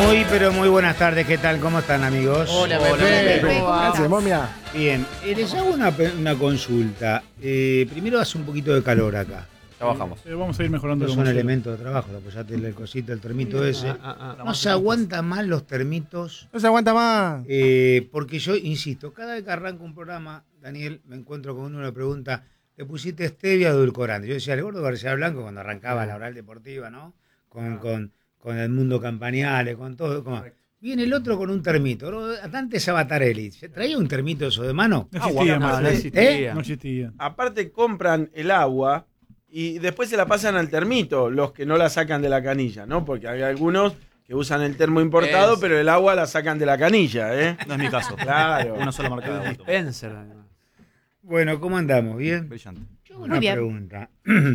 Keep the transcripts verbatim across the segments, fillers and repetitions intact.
Muy, pero muy buenas tardes. ¿Qué tal? ¿Cómo están, amigos? Hola, Pepe. ¿Cómo va? Momia? Bien. Eh, les hago una, una consulta. Eh, primero hace un poquito de calor acá. Trabajamos. Eh, vamos a ir mejorando. Estos son elementos de trabajo. Apoyate el cosito, el termito ese. Ah, ah, ah. No se aguantan más los termitos. No se aguanta más. Eh, porque yo, insisto, cada vez que arranco un programa, Daniel, me encuentro con uno y me pregunta, ¿le pusiste stevia o edulcorante? Yo decía, el gordo García Blanco cuando arrancaba la oral deportiva, ¿no? Con, con, con el mundo Campañales, con todo. Con... Viene el otro con un termito. Dante Sabatarelli, ¿se traía un termito eso de mano? No existía, No, más, no ¿eh? existía. No existía. Aparte compran el agua y después se la pasan al termito, los que no la sacan de la canilla, ¿no? Porque hay algunos que usan el termo importado, Es- pero el agua la sacan de la canilla, ¿eh? No es mi caso. Claro. Una sola marca de auto. Dispenser, además. Bueno, ¿cómo andamos? ¿Bien? Brillante. Yo hago una bien. pregunta.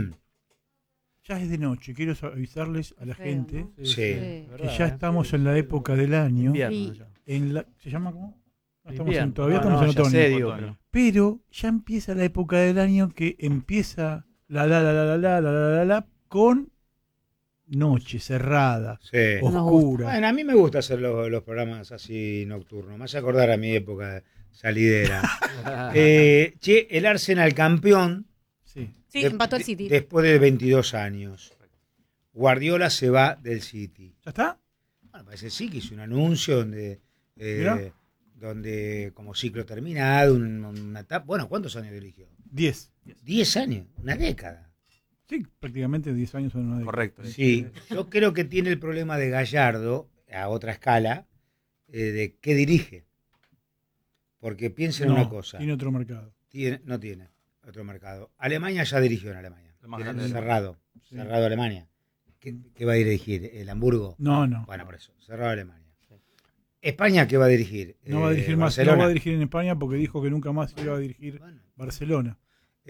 Ya es de noche. Quiero avisarles a la Feo, gente ¿no? Sí. que ¿Verdad, ya eh? estamos en la época del año. Invierno Sí. ya. En la, ¿Se llama cómo? No estamos Invierno. en- todavía No, estamos no, en ya otoño. sé, digo, Otoño. Pero ya empieza la época del año que empieza la la la la la la la la la la con noche cerrada, Sí. oscura. Bueno, a mí me gusta hacer los, los programas así nocturnos. Me hace acordar a mi época salidera. eh, che, el Arsenal campeón. Sí. Sí, de- empató el de- City. Después de veintidós años. Guardiola se va del City. ¿Ya está? Bueno, parece sí que hizo un anuncio donde, eh, Mirá. donde como ciclo terminado, un- una etapa. Bueno, ¿cuántos años dirigió? Diez. Diez años, una década. Sí, prácticamente diez años son una década. Correcto. Sí, yo creo que tiene el problema de Gallardo, a otra escala, eh, de qué dirige. Porque piensen No, una cosa, tiene otro mercado. tiene- no tiene otro mercado. Alemania ya dirigió en Alemania. El más Tiene grande del cerrado, Sí. cerrado Alemania. ¿Qué, qué va a dirigir? ¿El Hamburgo? No, no. Bueno, por eso, cerrado Alemania. ¿España qué va a dirigir? No va a Eh, dirigir más, Barcelona. no va a dirigir en España porque dijo que nunca más iba a dirigir Bueno. Barcelona.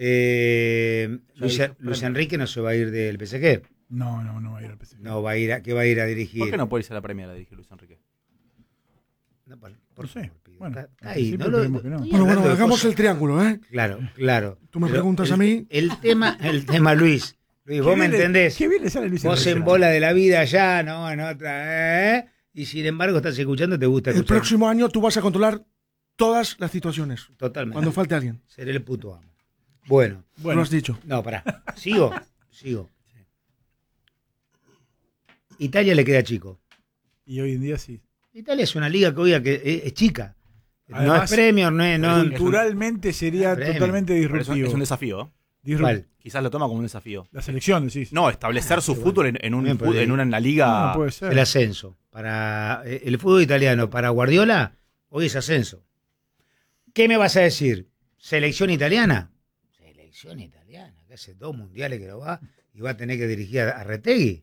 Eh, Ya Luis, dijo, Luis Premier. Enrique no se va a ir del P S G. No, no, no va a ir al P S G. No va a ir a, ¿qué va a ir a dirigir? ¿Por qué no puede irse a la Premier a dirigir Luis Enrique? No, por, por No sé. favor, pido. Bueno, Está- está en ahí. principio No lo- esperemos que no. estoy Bueno, bueno, hablando de hagamos cosas- el triángulo, ¿eh? Claro, claro. Tú me Pero preguntas el- a mí. El tema, el tema, Luis. Luis, vos Qué me bien le- entendés. Qué bien le sale Luis Vos Enrique. en bola de la vida ya, no en otra, ¿eh? Y sin embargo estás escuchando, te gusta El escuchar. próximo año tú vas a controlar todas las situaciones. Totalmente. Cuando falte alguien. Seré el puto amo. Bueno, Tú Bueno, lo has dicho. no, pará. Sigo, sigo. Italia le queda chico. y hoy en día sí. Italia es una liga que hoy que es, es chica. no Además, es Premier, no es. No, Culturalmente sería Premio. totalmente Pero es, un, disruptivo. es un desafío. ¿eh? Disrup- ¿Cuál? Quizás lo toma como un desafío. La selección, decís. No, establecer su fútbol en, en, un, Bien, pero fu- en una en la liga. No, no puede ser. El ascenso. Para eh, el fútbol italiano, para Guardiola, hoy es ascenso. ¿Qué me vas a decir? ¿Selección italiana? Selección italiana, que hace dos mundiales que lo va y va a tener que dirigir a, a Retegui.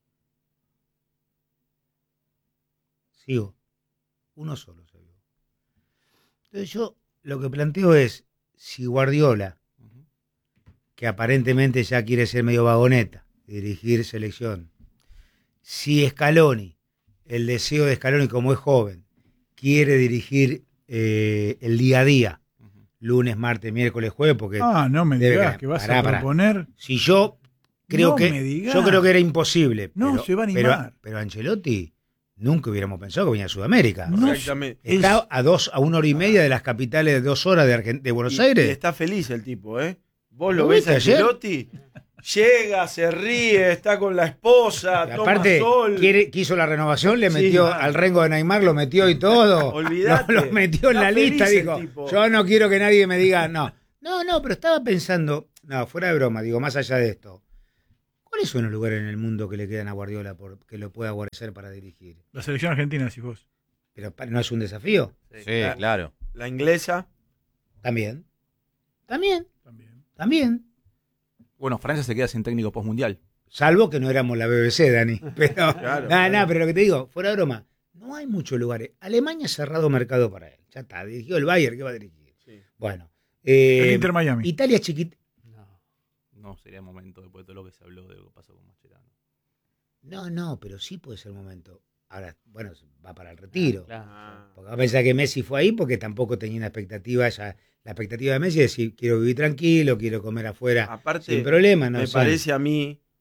Sigo. Uno solo se vio. Entonces yo lo que planteo es, si Guardiola, Ujú. que aparentemente ya quiere ser medio vagoneta, dirigir selección, si Scaloni, el deseo de Scaloni como es joven, quiere dirigir eh, el día a día, Ujú. lunes, martes, miércoles, jueves, porque Ah, no me debe digas ganar. que vas Pará, a pará. proponer. si yo creo No que me digas. yo creo que era imposible, No, pero, se va a pero, animar. pero Ancelotti nunca hubiéramos pensado que venía a Sudamérica. No, Exactamente. Está a dos, a una hora y media de las capitales de dos horas de, Argen- de Buenos Y- Aires. y está feliz el tipo, ¿eh? Vos ¿Lo lo ves viste a ayer? Ancelotti, llega, se ríe, está con la esposa, Y toma aparte, sol. quiere, quiso la renovación, le Sí, metió claro. al rengo de Neymar, lo metió y todo. Olvídate. Lo, lo metió en Está la lista, feliz el dijo. tipo. Yo no quiero que nadie me diga, no. No, no, pero estaba pensando, no, fuera de broma, digo, más allá de esto. ¿Cuáles son los lugares en el mundo que le quedan a Guardiola por que lo pueda guarecer para dirigir? La selección argentina, decís vos. Pero pa- no es un desafío. Sí, claro. La inglesa. También. También. También. También. Bueno, Francia se queda sin técnico postmundial. Salvo que no éramos la B B C, Dani. Pero, Claro, nada, claro. nada, pero lo que te digo, fuera de broma, no hay muchos lugares. Alemania ha cerrado mercado para él. Ya está, dirigió el Bayern, ¿qué va a dirigir? Sí. Bueno. eh, El Inter Miami. Italia es chiquita. No. No sería el momento después de todo lo que se habló de lo que pasó con Mascherano. No, no, pero sí puede ser el momento. Ahora, bueno, va para el retiro. Ah. Porque va a pensar que Messi fue ahí porque tampoco tenía una expectativa. Ya, la expectativa de Messi es decir, quiero vivir tranquilo, quiero comer afuera Aparte, sin problema. No me sé. parece a mí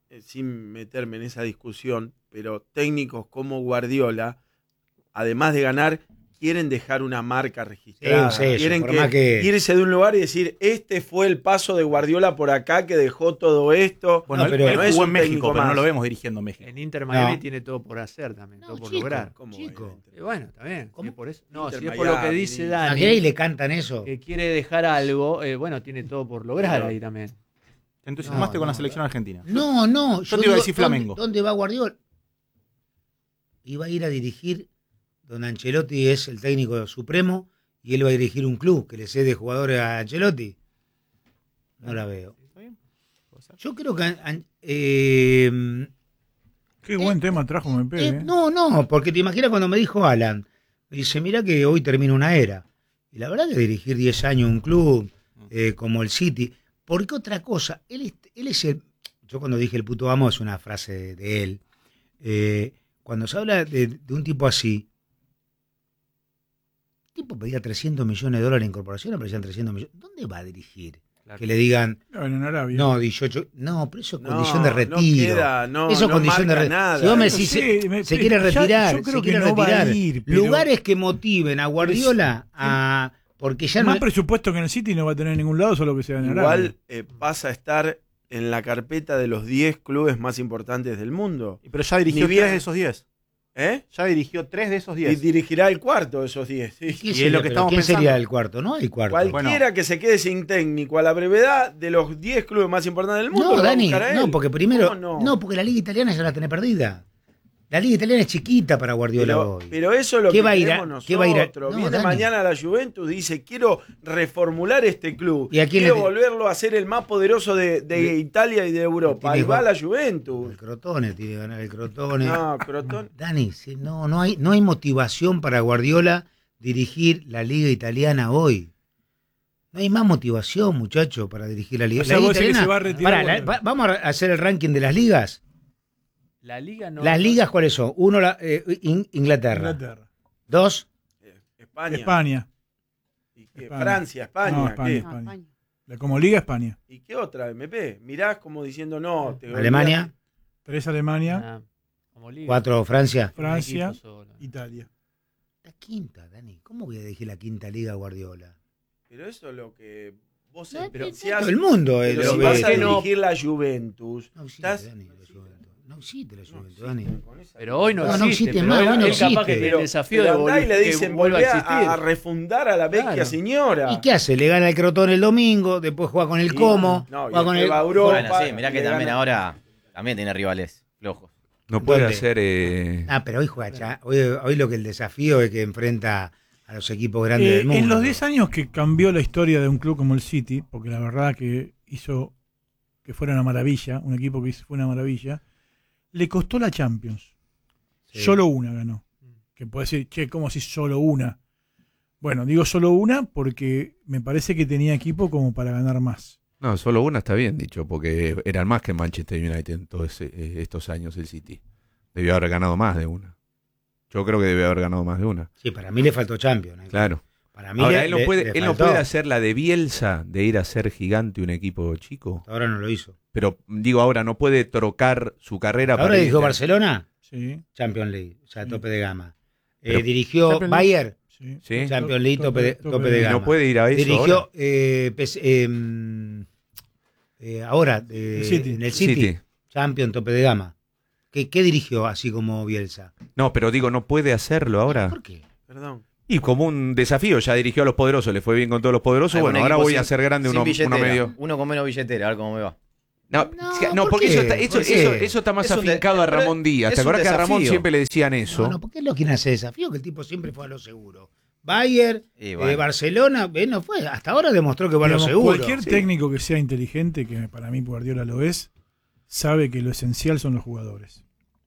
eh, sin meterme en esa discusión, pero técnicos como Guardiola, además de ganar, quieren dejar una marca registrada. Sí, sí, eso, quieren por que más que- irse de un lugar y decir, este fue el paso de Guardiola por acá que dejó todo esto. Bueno, No, él, pero él no es jugó un en México, técnico pero no más. lo vemos dirigiendo México. En Inter Miami No. tiene todo por hacer también, todo No, por chico. lograr. ¿Cómo Chico. Y bueno, está bien. ¿Cómo? si es por eso. No, Inter si es por lo que Miami, dice ¿A ¿A Dani, qué le cantan eso? que quiere dejar algo, eh, bueno, tiene todo por lograr Pero- ahí también. Te entusiasmaste No, con la no. selección argentina. No, no. Yo te iba a digo, decir Flamengo. ¿Dónde, dónde va Guardiola? Iba a ir a dirigir, don Ancelotti es el técnico supremo, y él va a dirigir un club que le cede jugadores a Ancelotti. No la veo. ¿Está bien? ¿Puede ser? Yo creo que... an- eh, Qué buen tema trajo M P. eh, eh. no, no, porque te imaginas cuando me dijo Alan, me dice, mirá que hoy termina una era. Y la verdad que dirigir diez años un club eh, como el City, porque otra cosa, él es, él es el... Yo cuando dije el puto amo es una frase de, de él. Eh, cuando se habla de, de un tipo así, el tipo pedía trescientos millones de dólares en incorporación, aparecían trescientos millones. ¿Dónde va a dirigir? Claro. Que le digan, Bueno, en Arabia. no, dieciocho, no, pero eso es No, condición de no retiro. queda, no, eso es no condición de marca retiro. nada. Si vos me Eso decís, sí, se, me- se quiere ya- retirar, yo creo se que quiere no va a retirar. ir, pero- Lugares que motiven a Guardiola a... Porque ya no... Más presupuesto que en el City no va a tener en ningún lado, solo que sea en Arabia. Igual eh, pasa a estar en la carpeta de los diez clubes más importantes del mundo. Pero ya dirigió Ni bien- tres de esos diez. ¿Eh? Ya dirigió tres de esos Y diez. dirigirá el cuarto de esos diez. sí. ¿Quién y es sería, lo que pero estamos ¿quién sería pensando. el cuarto? No hay cuarto. Cualquiera Bueno. que se quede sin técnico a la brevedad de los diez clubes más importantes del mundo. No, lo va a Dani, buscar a él. no, porque primero... ¿Cómo No? no? porque la liga italiana ya la tenés perdida. La liga italiana es chiquita para Guardiola Pero, hoy. pero eso es lo ¿Qué que va a ir a- queremos nosotros. qué va a ir a- no, Viene Dani. mañana la Juventus, dice, quiero reformular este club. ¿Y a quién quiero le- volverlo a ser el más poderoso de, de Le- Italia y de Europa. tiene Ahí va gol- la Juventus. El Crotone tiene que ganar el Crotone. No, Crotone. Dani, si no, no, hay, no hay motivación para Guardiola dirigir la liga italiana hoy. No hay más motivación, muchacho, para dirigir la liga, O sea, la liga vos decís que italiana. se va a retirar Pará, la- Guardiola. va- vamos a hacer el ranking de las ligas. La liga no. Las ligas, ¿cuáles son? Uno, la, eh, In- Inglaterra. Inglaterra. Dos, Eh, España. España. ¿Y qué? España. Francia, España. No, ¿qué? España. No, España. La como Liga España. ¿Y qué otra, M P? Mirás como diciendo no. Te Alemania, Tres Alemania, Ah, como liga. cuatro, Francia. Un Francia, equipo solo. Italia. La quinta, Dani. ¿Cómo voy a dirigir la quinta liga a Guardiola? Pero eso es lo que vos No, pero no, si no, has- Todo el mundo eh, pero lo si ve. vas a que no? dirigir la Juventus, No existe, estás Dani, la Juventus. No existe la No Juventus, existe Dani. con esa- Pero hoy no, No, no existe. existe pero más, él, hoy no él capaz existe. que tiene el Pero- desafío de pero andá volver, y le que dicen, vuelva volvé a a, existir. a refundar a la vecchia Claro. señora. ¿Y qué hace? Le gana el Crotone el domingo, después juega con el Sí. Como, No, y juega con después el... va a Europa. Bueno, sí, mirá que le también gana- ahora también tiene rivales flojos. No puede ¿Dónde? hacer. eh, Ah, pero hoy juega ya. Hoy, hoy lo que el desafío es que enfrenta a los equipos grandes Eh, del mundo. en los diez años que cambió la historia de un club como el City, porque la verdad que hizo que fuera una maravilla, un equipo que hizo- fue una maravilla, le costó la Champions. Sí. Solo una ganó. Que puede decir, che, ¿cómo si solo una? Bueno, digo solo una porque me parece que tenía equipo como para ganar más. No, solo una está bien dicho, porque eran más que Manchester United en todos ese- eh, estos años el City. Debió haber ganado más de una. Yo creo que debió haber ganado más de una. Sí, para mí le faltó Champions. ¿eh? Claro. Para mí Ahora, le- él no le- puede, le él no faltó. puede hacer la de Bielsa de ir a ser gigante un equipo chico. Ahora no lo hizo. Pero digo ahora, no puede trocar su carrera Ahora para ir- dirigió Barcelona, Sí, Champions League, o sea, Sí. tope de gama. Eh, Pero- dirigió Champions League. Bayern, sí. Sí. Champions League, tope de, Tope- tope de Y gama. no puede ir a eso Dirigió ahora. eh, P S eh, mm, eh, ahora eh, El City. en el City, City. Champions, tope de gama. ¿Qué, qué dirigió así como Bielsa? No, pero digo, no puede hacerlo ahora. ¿Por qué? Perdón. Y como un desafío, ya dirigió a los poderosos, le fue bien con todos los poderosos. Algún Bueno, ahora equipo voy sin- a ser grande sin uno, billetera, uno medio. Uno con menos billetera, a ver cómo me va. No, No, es que- no, ¿por porque qué? eso está, eso, ¿Por qué? eso, eso está más Es un de- afincado a pero Ramón Díaz. es ¿Te un acuerdas que a Ramón desafío. siempre le decían eso? No, no, ¿por qué lo quieren hacer desafío? Que el tipo siempre fue a lo seguro. Bayern, Y eh, bueno. Barcelona, eh, no fue. Hasta ahora demostró que va a lo Digamos, seguro. cualquier sí. técnico que sea inteligente, que para mí Guardiola lo es, sabe que lo esencial son los jugadores.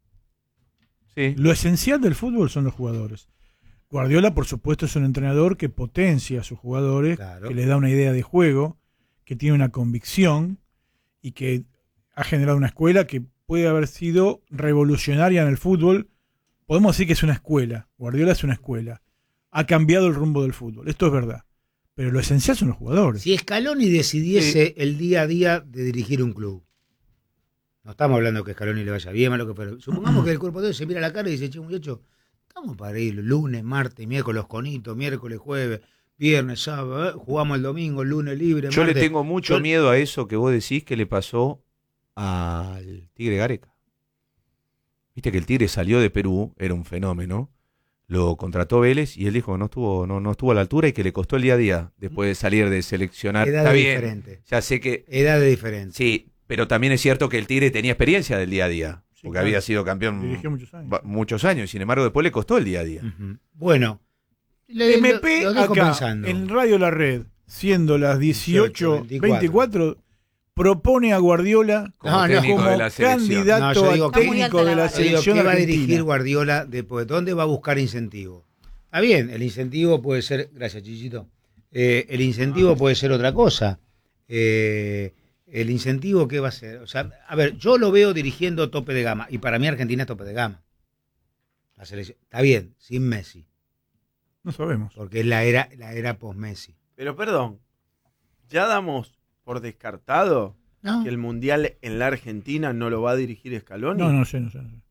Sí. Lo esencial del fútbol son los jugadores. Guardiola, por supuesto, es un entrenador que potencia a sus jugadores, Claro. que le da una idea de juego, que tiene una convicción y que ha generado una escuela que puede haber sido revolucionaria en el fútbol. Podemos decir que es una escuela. Guardiola es una escuela. Ha cambiado el rumbo del fútbol. Esto es verdad. Pero lo esencial son los jugadores. Si Scaloni decidiese el día a día de dirigir un club, No estamos hablando que Scaloni le vaya bien, malo que fuera. Supongamos que el cuerpo de él se mira a la cara y dice, che, muchacho, estamos para ir lunes, martes, miércoles, conito, miércoles, jueves, viernes, sábado, ¿eh? Jugamos el domingo, el lunes libre. Yo martes. le tengo mucho Yo- miedo a eso que vos decís que le pasó al Tigre Gareca. Viste que el Tigre salió de Perú, era un fenómeno, lo contrató Vélez y él dijo que no estuvo, no, no estuvo a la altura y que le costó el día a día después de salir de seleccionar. Edad Está de bien, diferente. ya sé que Edad de diferente. sí, pero también es cierto que el Tigre tenía experiencia del día a día, Sí, porque claro. había sido campeón Dirigió muchos años. va- muchos años, sin embargo después le costó el día a día. Ujú. Bueno, le- M lo- P lo dejo acá, pensando. en Radio La Red, siendo las dieciocho veinticuatro, propone a Guardiola Como No, no, técnico como de la selección. No, candidato yo a digo que- técnico de la Yo digo, selección ¿qué va a dirigir argentina. Guardiola después? ¿Dónde va a buscar incentivo? Está bien, el incentivo puede ser, gracias Chichito, eh, el incentivo puede ser otra cosa. Eh, el incentivo, ¿qué va a ser? O sea, a ver, yo lo veo dirigiendo tope de gama, y para mí Argentina es tope de gama. La selección, está bien, sin Messi, No sabemos. porque es la era, la era post-Messi. Pero perdón, ya damos por descartado No, que el Mundial en la Argentina no lo va a dirigir Scaloni. No, no sé, no sé. no sé.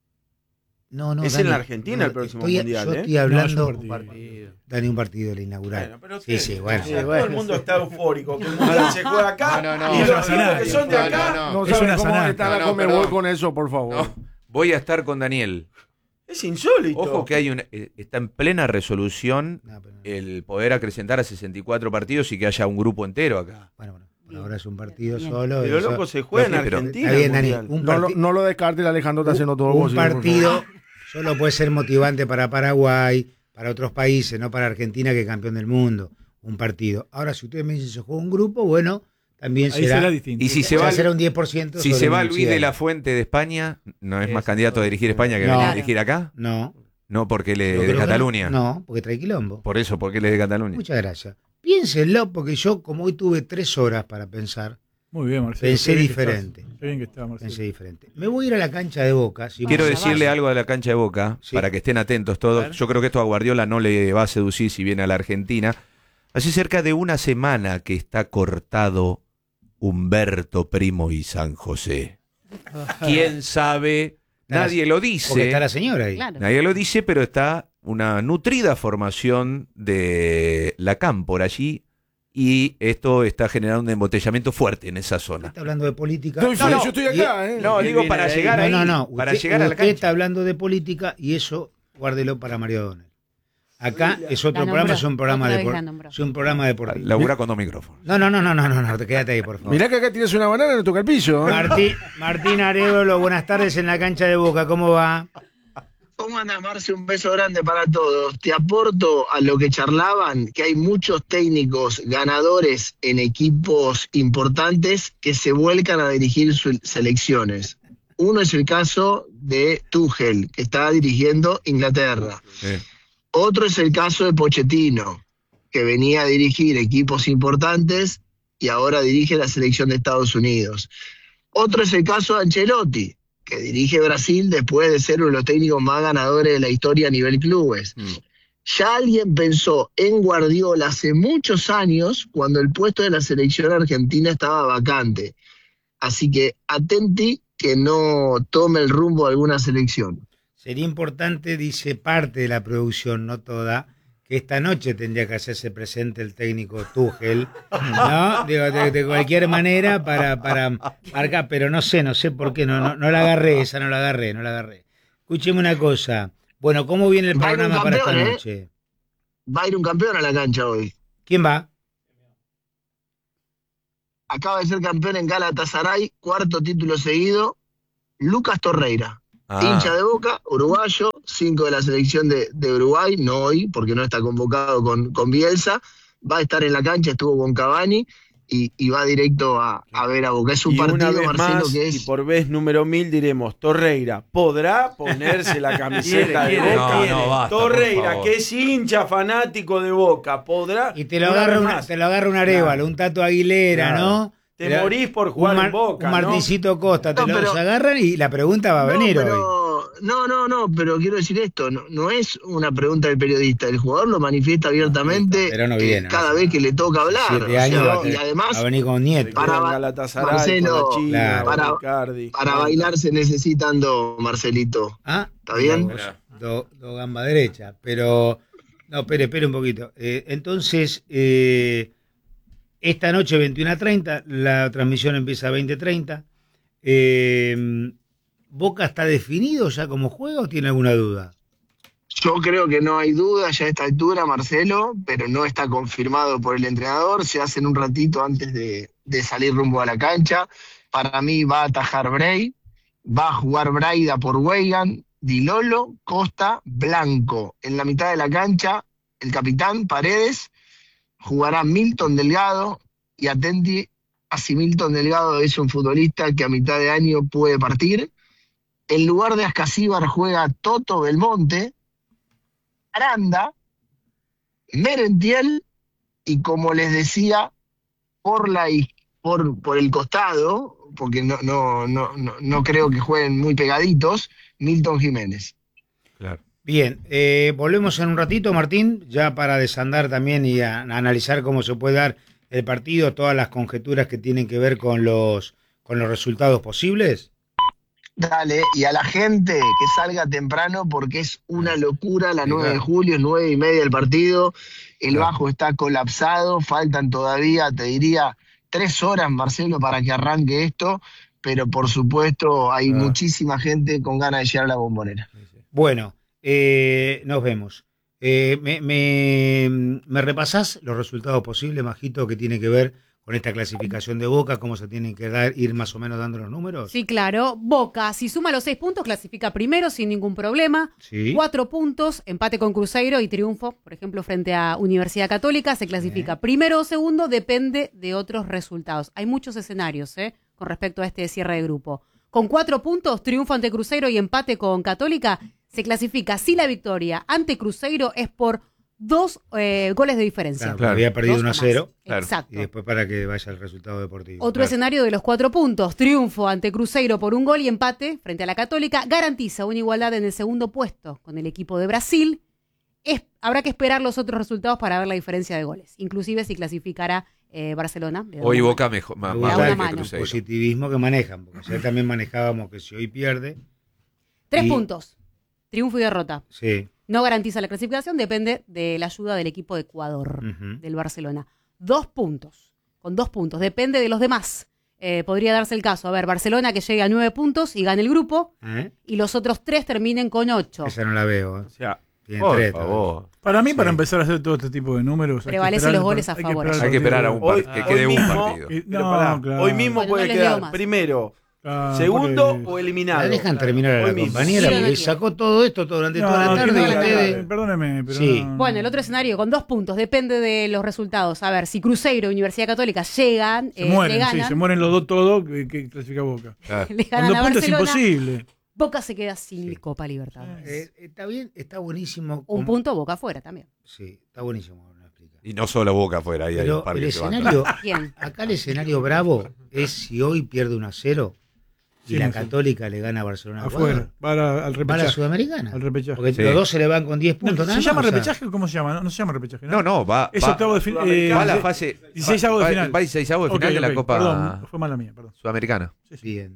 no, no, Es en la Argentina el próximo estoy, Mundial, Yo ¿eh? estoy hablando, No, es un Partido. Dani, un partido del inaugural. Bueno, pero Sí, ¿qué? sí, bueno. O sea, Sí, todo el bueno. mundo está eufórico, que el Mundial se juega acá No, no, no. y Es los una equipos que son de No, acá. no, no. No Es sabe una cómo sanada. está la No, no, Conmebol perdón. con eso, por favor. No, voy a estar con Daniel. Es insólito. Ojo que hay una, eh, está en plena resolución No, pero no. el poder acrecentar a sesenta y cuatro partidos y que haya un grupo entero acá. Bueno, bueno, por ahora es un partido Bien. solo. Pero eso- loco, se juega en Sí, pero- Argentina. Está bien, el Dani. Mundial. Un, No, lo, parti- no lo descarte, el Alejandro está haciendo todo lo un posible. por partido favor. solo puede ser motivante para Paraguay, para otros países, no para Argentina, que es campeón del mundo. Un partido. Ahora, si ustedes me dicen se juega un grupo, bueno, también Ahí será, será distinto. Y si se ya va, será un diez por ciento. si sobre se va el Luis de Occidente. la Fuente de España, ¿no es más Es- candidato a dirigir España que No. venir a dirigir acá? No. No, porque él Yo es creo de que Cataluña. No, no, porque trae quilombo. Por eso, porque él es de Cataluña. Muchas gracias. Piénsenlo, porque yo, como hoy tuve tres horas para pensar, Muy bien, Marcelo. pensé Qué bien que estás. diferente. Qué bien que está, Marcelo. Pensé diferente. Me voy a ir a la cancha de Boca. Si Quiero Vaya, decirle vaya. algo de la cancha de Boca, Sí. para que estén atentos A todos. ver. Yo creo que esto a Guardiola no le va a seducir si viene a la Argentina. Hace cerca de una semana que está cortado Humberto Primo y San José. ¿Quién sabe? Nadie lo Porque está la dice. señora ahí. Claro. Nadie lo dice, pero está una nutrida formación de la Cámpora allí y esto está generando un embotellamiento fuerte en esa zona. Está hablando de política. Estoy feliz, No, yo estoy y- acá, ¿eh? No, Él digo viene para de ahí. llegar No, ahí, no, no. para Usted, llegar a la usted cancha. está hablando de política y eso guárdelo para Mario Donel. Acá es otro La programa, nombró. es un programa, Otra de vez la nombró. es un programa deportivo. Labura con dos micrófonos. No, no, no, no, no, no, no, te quédate ahí, por favor. Mirá que acá tienes una banana y no toca el piso. ¿eh? Martín, Martín Arevalo, buenas tardes en la cancha de Boca, ¿cómo va? ¿Cómo andas, Marce? Un beso grande para todos. Te aporto a lo que charlaban, que hay muchos técnicos ganadores en equipos importantes que se vuelcan a dirigir sus selecciones. Uno es el caso de Tuchel, que está dirigiendo Inglaterra. Sí. Otro es el caso de Pochettino, que venía a dirigir equipos importantes y ahora dirige la selección de Estados Unidos. Otro es el caso de Ancelotti, que dirige Brasil después de ser uno de los técnicos más ganadores de la historia a nivel clubes. Mm. Ya alguien pensó en Guardiola hace muchos años, cuando el puesto de la selección argentina estaba vacante. Así que atenti que no tome el rumbo de alguna selección. Sería importante, dice parte de la producción, no toda, que esta noche tendría que hacerse presente el técnico Tuchel, ¿no? Digo, de, de cualquier manera para, para marcar, pero no sé, no sé por qué, no, no, no la agarré, esa no la agarré, no la agarré. Escúcheme una cosa, bueno, ¿cómo viene el Va a ir un programa para esta campeón, ¿eh? noche? Va a ir un campeón a la cancha hoy. ¿Quién va? Acaba de ser campeón en Galatasaray, cuarto título seguido, Lucas Torreira. Ah, Hincha de Boca, uruguayo, cinco de la selección de, de Uruguay, no hoy, porque no está convocado con, con Bielsa, va a estar en la cancha, estuvo con Cavani y, y va directo a, a ver a Boca. Es un Y una partido, vez Marcelo, más, que y es... por vez número mil diremos, Torreira, ¿podrá ponerse la camiseta de Quiere, Boca? quiere. No, no, basta, por Torreira, favor. que es hincha fanático de Boca, ¿podrá? Y te lo Una agarra vez una, más. te lo agarra un Arevalo, un Tato Aguilera, Claro. ¿no? Te Te- morís por jugar un en Boca, Un ¿no? Martincito Costa, te No, los pero- agarran y la pregunta va a No, venir hoy. pero no, no, no, pero quiero decir esto, no, no es una pregunta del periodista, el jugador lo manifiesta abiertamente pero no eh, viene, cada ¿no? vez que le toca hablar. Siete o sea, años va a y tener- además, va a venir con Nieto. Para- Para Galatasaray, Marcelo, con la China, claro. con para- Icardi. para bailar se necesitan dos, Marcelito. Ah, ¿Está bien? vos, Do, do gamba derecha, pero no, espere, espere un poquito. Eh, entonces, eh, esta noche veintiuno a treinta, la transmisión empieza a veinte treinta. Eh, ¿Boca está definido ya como juega o tiene alguna duda? Yo creo que no hay duda ya a esta altura, Marcelo, pero no está confirmado por el entrenador. Se hace en un ratito antes de, de salir rumbo a la cancha. Para mí va a atajar Bray, va a jugar Braida por Weigan, Di Lolo, Costa, Blanco. En la mitad de la cancha, el capitán Paredes, jugará Milton Delgado y atenti a si Milton Delgado es un futbolista que a mitad de año puede partir. En lugar de Ascasíbar juega Toto Belmonte, Aranda, Merentiel y, como les decía, por la por, por el costado, porque no, no, no, no, no creo que jueguen muy pegaditos, Milton Jiménez. Claro. Bien, eh, volvemos en un ratito, Martín, ya para desandar también y a, a analizar cómo se puede dar el partido, todas las conjeturas que tienen que ver con los, con los resultados posibles. Dale, y a la gente que salga temprano porque es una locura la nueve de julio, nueve y media el partido, el bajo está colapsado, faltan todavía, te diría, tres horas, Marcelo, para que arranque esto, pero por supuesto hay Ah. muchísima gente con ganas de llegar a la Bombonera. Bueno, eh, nos vemos. Eh, me, me, ¿Me repasás los resultados posibles, Majito, que tiene que ver con esta clasificación de Boca? ¿Cómo se tienen que dar, ir más o menos dando los números? Sí, claro. Boca, si suma los seis puntos, clasifica primero sin ningún problema. Sí. Cuatro puntos, empate con Cruzeiro y triunfo, por ejemplo, frente a Universidad Católica, se clasifica primero o segundo, depende de otros resultados. Hay muchos escenarios, ¿eh? Con respecto a este cierre de grupo. Con cuatro puntos, triunfo ante Cruzeiro y empate con Católica, se clasifica si la victoria ante Cruzeiro es por dos eh, goles de diferencia. Claro, claro. Había perdido Dos uno a o más. cero. Exacto. Y después para que vaya el resultado deportivo. Otro Claro. escenario de los cuatro puntos, triunfo ante Cruzeiro por un gol y empate frente a la Católica, garantiza una igualdad en el segundo puesto con el equipo de Brasil. Es, habrá que esperar los otros resultados para ver la diferencia de goles, inclusive si clasificará eh, Barcelona. de Hoy una Boca mano. mejor, más, Me más gusta una el mano. Cruzeiro. positivismo que manejan, porque ayer también manejábamos que si hoy pierde, Tres y- puntos, triunfo y derrota. sí. No garantiza la clasificación, depende de la ayuda del equipo de Ecuador, Ujú. del Barcelona. Dos puntos, con dos puntos, depende de los demás. Eh, podría darse el caso, a ver, Barcelona que llegue a nueve puntos y gane el grupo, ¿Eh? y los otros tres terminen con ocho. Esa no la veo. ¿eh? O sea, Tiene Por tres, favor. Para mí, para Sí. empezar a hacer todo este tipo de números, hay que Prevalecen esperar los el goles par- a hay que favor. esperar el Hay que esperar a partido. un Hoy- partido, que hoy quede un mismo- partido. Eh, pero no, pará, claro. hoy mismo Bueno, puede no les leo quedar más. primero, Ah, segundo por o La eliminado. dejan terminar a la Hoy mismo. compañera Sí, no porque quiero. sacó todo esto durante No, toda la que tarde no, y la- ustedes... perdóneme, pero Sí. no- Bueno, el otro escenario con dos puntos, depende de los resultados. A ver, si Cruzeiro y Universidad Católica llegan, se eh, mueren, le sí, ganan, se mueren los dos todos, que, que clasifica Boca. Claro. le Con ganan dos a puntos es Barcelona, imposible. Boca se queda sin Sí. Copa Libertadores. Eh, está bien, está buenísimo. Un como- punto, Boca afuera también. Sí, está buenísimo. como lo explica. Y no solo Boca afuera, ahí hay Pero un par el que se van escenario, ¿Quién? acá el escenario bravo es si hoy pierde uno a cero y Sí, la no sé. Católica le gana a Barcelona. Afuera. Va a la- al Va a la repechaje. Sudamericana. Al repechaje. Porque Sí. los dos se le van con diez No, puntos. ¿Se nada llama más, o sea, repechaje o cómo se llama? No, no se llama repechaje. No, no, va. Es va, octavo de final. Sudamericana. va a la Eh, fase. dieciséisavo de va- final. Va a dieciséisavo de ok, final de la ok, Copa Perdón, fue mala mía, perdón. Sudamericana. Sí, sí. Bien.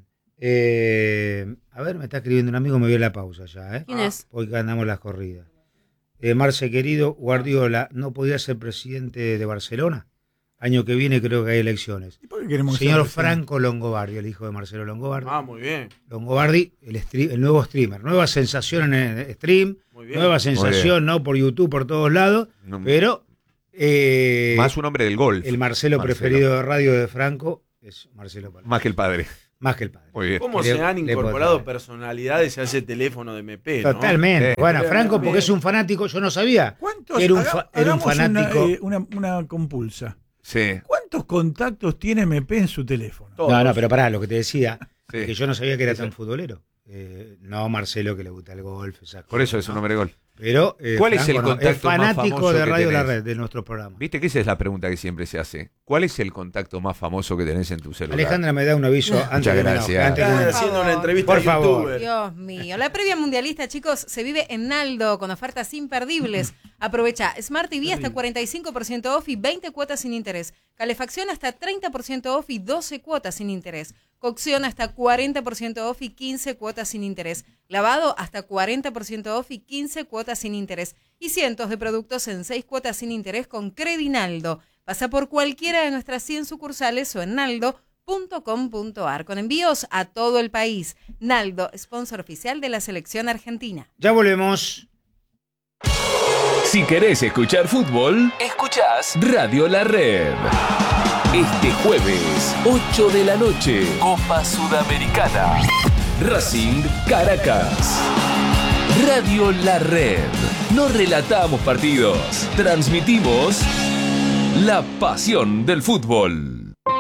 Eh, a ver, me está escribiendo un amigo, me vio la pausa ya. ¿eh? ¿Quién es? Hoy ganamos las corridas. Eh, Marce, querido, Guardiola, ¿no podía ser presidente de Barcelona? Año que viene creo que hay elecciones. ¿Y por qué queremos que Señor sea presidente? Franco Longobardi, el hijo de Marcelo Longobardi. Ah, muy bien. Longobardi, el, stream- el nuevo streamer. Nueva sensación en el stream, Muy bien. nueva sensación, ¿no? Por YouTube, por todos lados, No, pero eh, más un hombre del golf. el Marcelo, Marcelo. preferido de radio de Franco es Marcelo Palermo. Más que el padre. Más que el padre. Muy bien. ¿Cómo Le- se han le incorporado puedo traer. personalidades a ese teléfono de M P? ¿no? Totalmente. Sí. Bueno, Bien, Franco, bien. porque es un fanático, yo no sabía. ¿Cuántos? Era un haga- fa- era un hagamos una, fanático. eh, Una, una compulsa. Sí. ¿Cuántos contactos tiene M P en su teléfono? Todos. No, no, pero pará, lo que te decía, Sí. que yo no sabía que era tan futbolero. Eh, no Marcelo, que le gusta el golf. Esas Por cosas, eso es un ¿no? hombre de golf. Pero eh, ¿Cuál es Franco el no, contacto es fanático más famoso de que Radio La tenés? Red, de nuestro programa. Viste que esa es la pregunta que siempre se hace. ¿Cuál es el contacto más famoso que tenés en tu celular? Alejandra me da un aviso antes Muchas de que me gracias. enoje, antes de que me Están enoje. haciendo una entrevista Por a favor. youtuber. Dios mío. La previa mundialista, chicos, se vive en Naldo con ofertas imperdibles. Aprovecha Smart T V hasta cuarenta y cinco por ciento off y veinte cuotas sin interés. Calefacción hasta treinta por ciento off y doce cuotas sin interés. Cocción hasta cuarenta por ciento off y quince cuotas sin interés. Lavado hasta cuarenta por ciento off y quince cuotas sin interés. Y cientos de productos en seis cuotas sin interés con Credinaldo. Pasa por cualquiera de nuestras cien sucursales o en naldo punto com punto ar con envíos a todo el país. Naldo, sponsor oficial de la selección argentina. Ya volvemos. Si querés escuchar fútbol, escuchás Radio La Red. Este jueves, ocho de la noche, Copa Sudamericana. Racing Caracas. Radio La Red. No relatamos partidos, transmitimos la pasión del fútbol.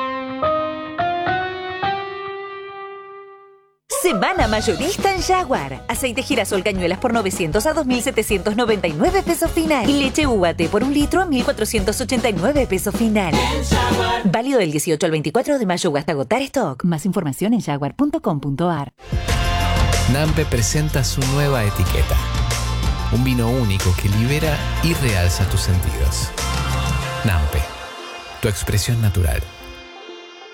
Semana mayorista en Jaguar. Aceite girasol cañuelas por novecientos a dos mil setecientos noventa y nueve pesos final. Y leche U A T por un litro a mil cuatrocientos ochenta y nueve pesos final. Válido del dieciocho al veinticuatro de mayo o hasta agotar stock. Más información en jaguar punto com punto ar. Nampe presenta su nueva etiqueta. Un vino único que libera y realza tus sentidos. Nampe, tu expresión natural.